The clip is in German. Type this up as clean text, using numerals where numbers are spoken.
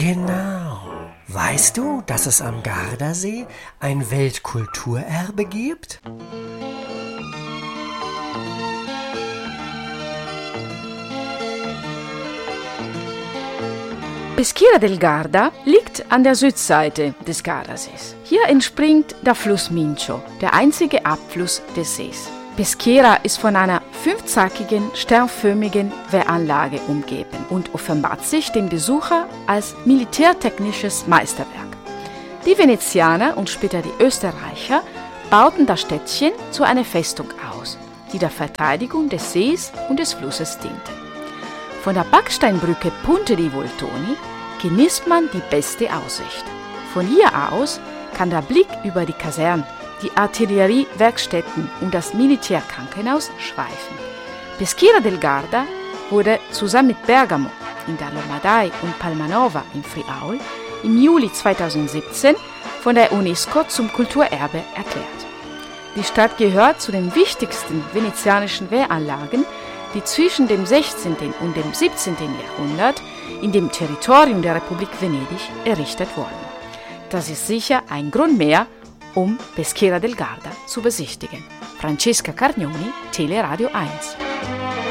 Genau. Weißt du, dass es am Gardasee ein Weltkulturerbe gibt? Peschiera del Garda liegt an der Südseite des Gardasees. Hier entspringt der Fluss Mincio, der einzige Abfluss des Sees. Peschiera ist von einer fünfzackigen, sternförmigen Wehranlage umgeben und offenbart sich dem Besucher als militärtechnisches Meisterwerk. Die Venezianer und später die Österreicher bauten das Städtchen zu einer Festung aus, die der Verteidigung des Sees und des Flusses diente. Von der Backsteinbrücke Ponte di Voltoni genießt man die beste Aussicht. Von hier aus kann der Blick über die Kasernen, die Artilleriewerkstätten und das Militärkrankenhaus schweifen. Peschiera del Garda wurde zusammen mit Bergamo in der Lombardei und Palmanova in Friaul im Juli 2017 von der UNESCO zum Kulturerbe erklärt. Die Stadt gehört zu den wichtigsten venezianischen Wehranlagen, die zwischen dem 16. und dem 17. Jahrhundert in dem Territorium der Republik Venedig errichtet wurden. Das ist sicher ein Grund mehr, um Peschiera del Garda zu besichtigen. Francesca Cargnoni, Teleradio 1.